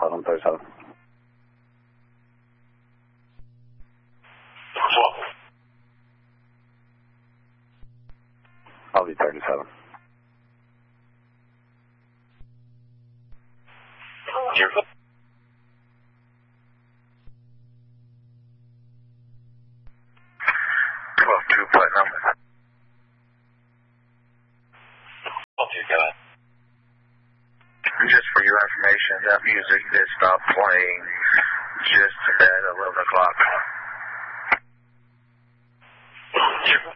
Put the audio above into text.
37. I'll be 37. You're good. Platinum. Okay, go ahead. Just for your information, that music did stop playing just at 11 o'clock.